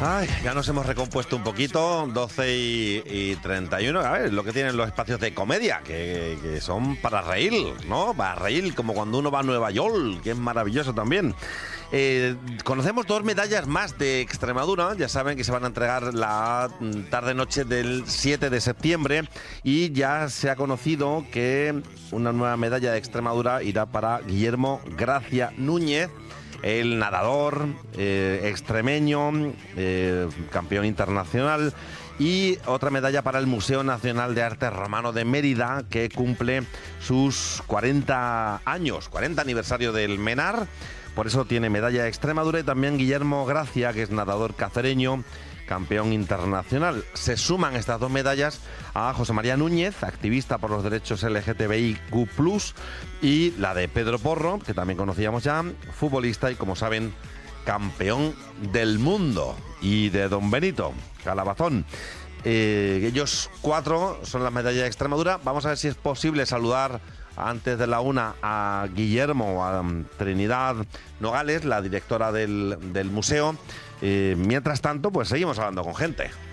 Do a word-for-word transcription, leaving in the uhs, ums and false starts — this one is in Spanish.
Ay, ya nos hemos recompuesto un poquito, doce y, y treinta y uno, a ver, lo que tienen los espacios de comedia, que, que son para reír, ¿no? Para reír, como cuando uno va a Nueva York, que es maravilloso también. Eh, conocemos dos medallas más de Extremadura, ya saben que se van a entregar la tarde-noche del siete de septiembre y ya se ha conocido que una nueva medalla de Extremadura irá para Guillermo Gracia Núñez, el nadador eh, extremeño, eh, campeón internacional, y otra medalla para el Museo Nacional de Arte Romano de Mérida, que cumple sus cuarenta años, cuarenta aniversario del MENAR. Por eso tiene medalla de Extremadura, y también Guillermo Gracia, que es nadador cacereño, campeón internacional. Se suman estas dos medallas a José María Núñez, activista por los derechos L G T B I Q plus, y la de Pedro Porro, que también conocíamos ya, futbolista y, como saben, campeón del mundo, y de Don Benito Calabazón. Eh, ellos cuatro son las medallas de Extremadura. Vamos a ver si es posible saludar antes de la una a Guillermo, a Trinidad Nogales, la directora del, del museo. Eh, mientras tanto, pues seguimos hablando con gente.